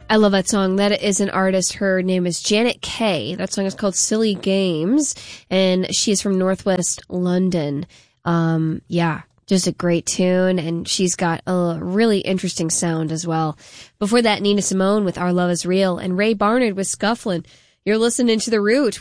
I love that song. That is an artist. Her name is Janet Kay. That song is called Silly Games, and she is from Northwest London. Yeah, just a great tune, and she's got a really interesting sound as well. Before that, Nina Simone with Our Love Is Real, and Ray Barnard with Scufflin'. You're listening to The Root